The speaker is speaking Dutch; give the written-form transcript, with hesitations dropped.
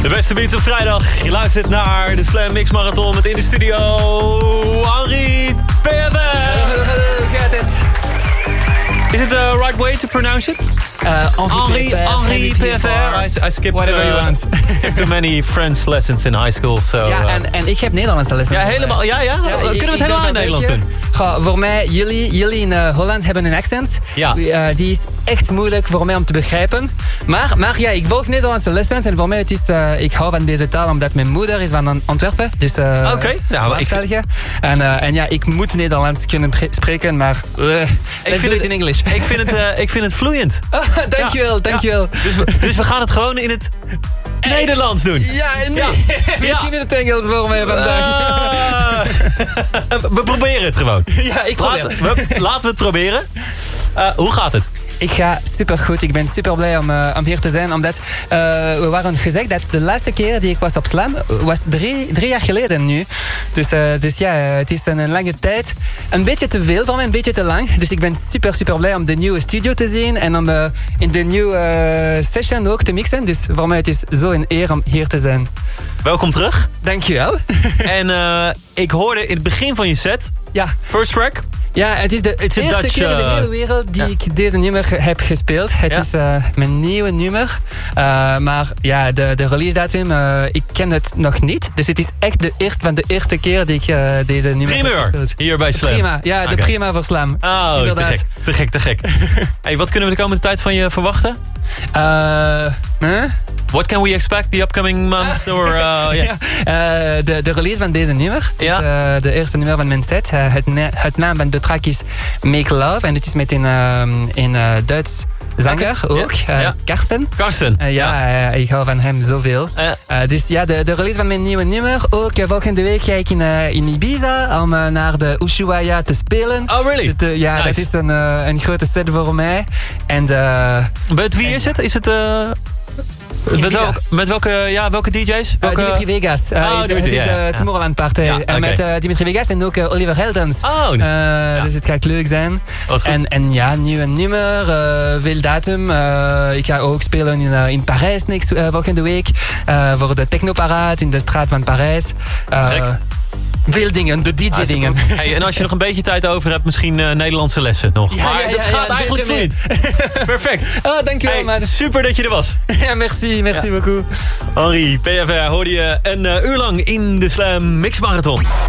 De beste beats op vrijdag. Je luistert naar de Slam Mix Marathon met in de studio Henri PFR. Get it. Is it the right way to pronounce it? Henri PFR. I skipped whatever you want. too many French lessons in high school. So, ja, en ik heb Nederlandse lessen. Ja, helemaal. Ja. Kunnen we het helemaal in Nederlands doen? Voor mij, jullie in Holland hebben een accent. Ja. Die is echt moeilijk voor mij om te begrijpen. Maar ja, ik volg Nederlandse lessons. En voor mij het is, ik hou van deze taal omdat mijn moeder is van Antwerpen. Dus Oké. Nou, en ja, ik moet Nederlands kunnen spreken, maar ik vind het in Engels. Ik vind het vloeiend. Dankjewel. Dus we gaan het gewoon in het Nederlands doen. Ja, misschien in het Engels voor mij vandaag. We proberen het gewoon. Ja, ik probeer. Laten we het proberen. Hoe gaat het? Ik ga supergoed. Ik ben super blij om hier te zijn. Omdat we waren gezegd dat de laatste keer die ik was op Slam was 3 jaar geleden nu. Dus ja, het is een lange tijd. Een beetje te veel voor mij, een beetje te lang. Dus ik ben super blij om de nieuwe studio te zien. En om in de nieuwe session ook te mixen. Dus voor mij het is zo een eer om hier te zijn. Welkom terug. Dankjewel. En ik hoorde in het begin van je set... Ja. First track... Ja, het is de eerste keer in de hele wereld die ik deze nummer heb gespeeld. Het is mijn nieuwe nummer. Maar ja, de release datum, ik ken het nog niet. Dus het is echt de eerste keer die ik deze nummer heb gespeeld. Hier bij Slam. Prima, ja, de prima voor Slam. Oh, inderdaad. Te gek. Hey, wat kunnen we de komende tijd van je verwachten? What can we expect the upcoming month? De release van deze nummer. Het is de eerste nummer van mijn set. Het naam van de track is Make Love. En het is met een Duits zanger ook. Karsten. Ik hou van hem zoveel. Dus ja, de release van mijn nieuwe nummer. Ook volgende week ga ik in Ibiza om naar de Ushuaia te spelen. Oh, really? Nice. Dat is een grote set voor mij. En met wie is het? Is het... Met welke DJ's? Dimitri Vegas. Het is de Tomorrowland Party. Ja, met Dimitri Vegas en ook Oliver Heldens. Dus het gaat leuk zijn. En ja, nieuwe nummer, veel datum. Ik ga ook spelen in Parijs volgende week. Voor de Technoparade in de straat van Parijs. Veel dingen, de DJ-dingen. Hey, en als je nog een beetje tijd over hebt, misschien Nederlandse lessen nog. Maar het gaat eigenlijk vloeiend. Perfect. Dankjewel, man. Super dat je er was. Ja, merci beaucoup. Henri, PFR, hoorde je een uur lang in de Slam Mix Marathon.